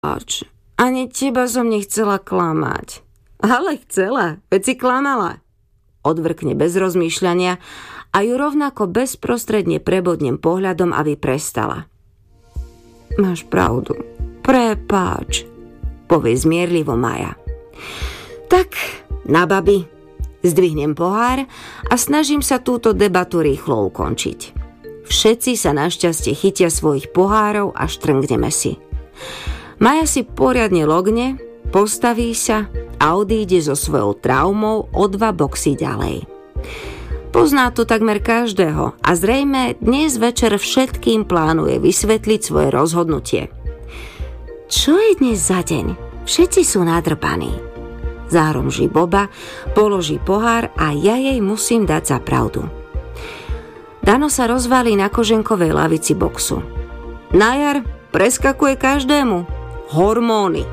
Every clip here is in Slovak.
Prepáč, ani teba som nechcela klamať. Ale chcela, veď si klamala. Odvrkne bez rozmýšľania a ju rovnako bezprostredne prebodnem pohľadom, aby prestala. Máš pravdu, prepáč, povie zmierlivo Maja. Tak, na babi. Zdvihnem pohár a snažím sa túto debatu rýchlo ukončiť. Všetci sa našťastie chytia svojich pohárov a štrngneme si. Maja si poriadne logne, postaví sa a odíde so svojou traumou o 2 boxy ďalej. Pozná to takmer každého a zrejme dnes večer všetkým plánuje vysvetliť svoje rozhodnutie. Čo je dnes za deň? Všetci sú nadrbaní. Zahromží Boba, položí pohár a ja jej musím dať za pravdu. Dano sa rozvalí na koženkovej lavici boxu. Na jar preskakuje každému. Hormóny.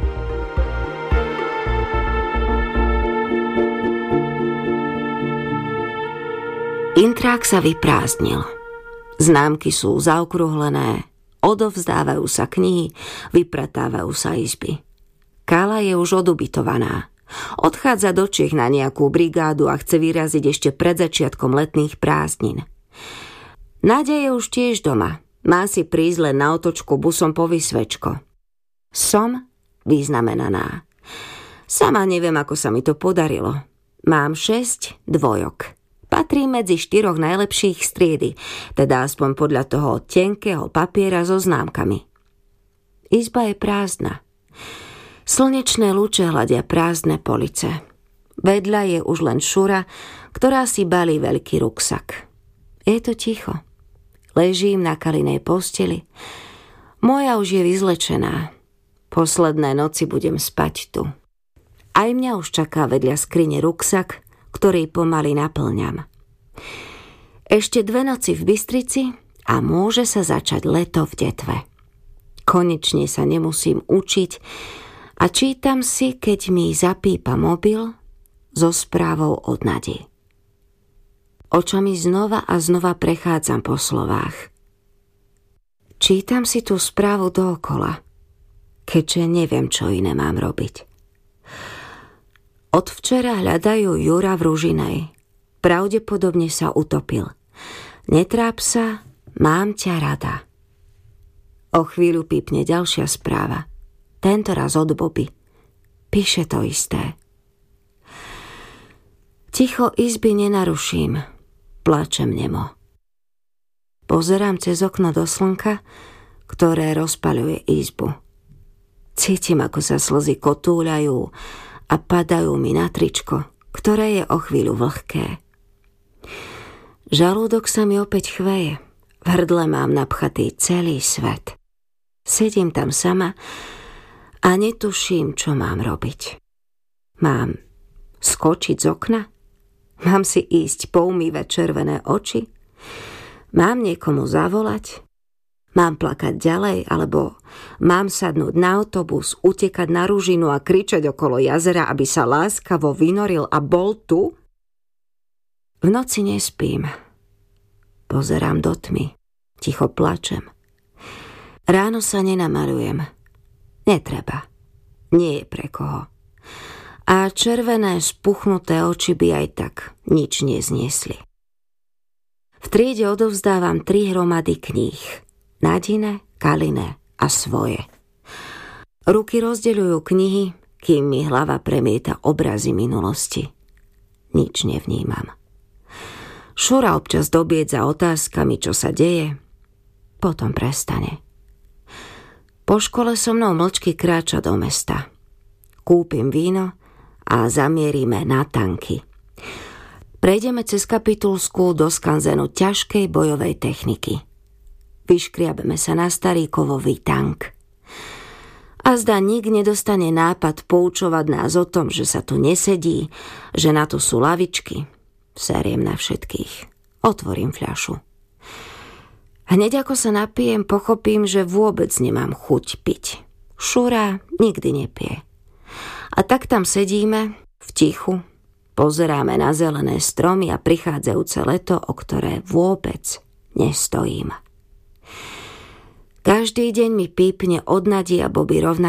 Intrák sa vyprázdnil. Známky sú zaokrúhlené, odovzdávajú sa knihy, vypratávajú sa izby. Kála je už odubytovaná. Odchádza do Čiech na nejakú brigádu a chce vyraziť ešte pred začiatkom letných prázdnin. Náďa je už tiež doma. Má si prísť len na otočku busom po vysvečko. Som vyznamenaná. Sama neviem, ako sa mi to podarilo. Mám 6 dvojok. Patrí medzi 4 najlepších z triedy, teda aspoň podľa toho tenkého papiera so známkami. Izba je prázdna. Slnečné lúče hľadia prázdne police. Vedľa je už len Šura, ktorá si balí veľký ruksak. Je to ticho. Ležím na kalinej posteli. Moja už je vyzlečená. Posledné noci budem spať tu. Aj mňa už čaká vedľa skrine ruksak, ktorý pomaly naplňam. Ešte 2 noci v Bystrici a môže sa začať leto v Detve. Konečne sa nemusím učiť a čítam si, keď mi zapípa mobil so správou od Nadi. Očami znova a znova prechádzam po slovách. Čítam si tú správu dookola, keďže neviem, čo iné mám robiť. Od včera hľadajú Jura v Ružinej. Pravdepodobne sa utopil. Netráp sa, mám ťa rada. O chvíľu pípne ďalšia správa. Tentoraz od Boby. Píše to isté. Ticho izby nenaruším. Plačem nemo. Pozerám cez okno do slnka, ktoré rozpaľuje izbu. Cítim, ako sa slzy kotúľajú a padajú mi na tričko, ktoré je o chvíľu vlhké. Žalúdok sa mi opäť chveje. V hrdle mám napchatý celý svet. Sedím tam sama a netuším, čo mám robiť. Mám skočiť z okna? Mám si ísť poumývať červené oči? Mám niekomu zavolať? Mám plakať ďalej? Alebo mám sadnúť na autobus, utekať na Ružinu a kričať okolo jazera, aby sa láskavo vynoril a bol tu? V noci nespím. Pozerám do tmy. Ticho plačem. Ráno sa nenamalujem. Netreba. Nie je pre koho. A červené spuchnuté oči by aj tak nič nezniesli. V triede odovzdávam 3 hromady kníh. Nadine, Kaline a svoje. Ruky rozdeľujú knihy, kým mi hlava premieta obrazy minulosti. Nič nevnímam. Šura občas dobiedza otázkami, čo sa deje, potom prestane. Po škole so mnou mlčky kráča do mesta. Kúpim víno a zamierime na tanky. Prejdeme cez Kapitulskú do skanzenu ťažkej bojovej techniky. Vyškriabeme sa na starý kovový tank. A zdá nik nedostane nápad poučovať nás o tom, že sa tu nesedí, že na to sú lavičky. Seriem na všetkých. Otvorím fľašu. Hneď ako sa napijem, pochopím, že vôbec nemám chuť piť. Šura nikdy nepije. A tak tam sedíme, v tichu, pozeráme na zelené stromy a prichádzajúce leto, o ktoré vôbec nestojím. Každý deň mi pípne od Nadia Bobby rovnako